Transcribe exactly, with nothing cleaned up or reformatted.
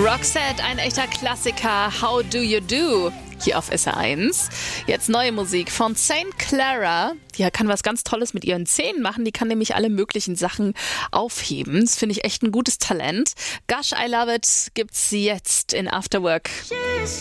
Roxette, ein echter Klassiker, How Do You Do, hier auf S R eins. Jetzt neue Musik von Saint Clara. Die kann was ganz Tolles mit ihren Zähnen machen. Die kann nämlich alle möglichen Sachen aufheben. Das finde ich echt ein gutes Talent. Gosh, I Love It gibt's jetzt in Afterwork. She's